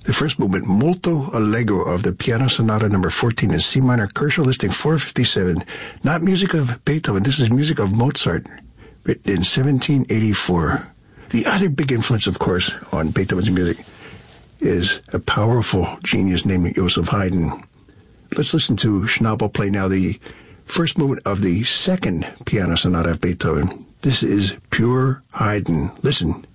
The first movement, Molto Allegro, of the Piano Sonata number 14 in C minor, Korsel listing 457. Not music of Beethoven, this is music of Mozart, written in 1784. The other big influence, of course, on Beethoven's music is a powerful genius named Joseph Haydn. Let's listen to Schnabel play now the first movement of the second Piano Sonata of Beethoven. This is pure Haydn. Listen.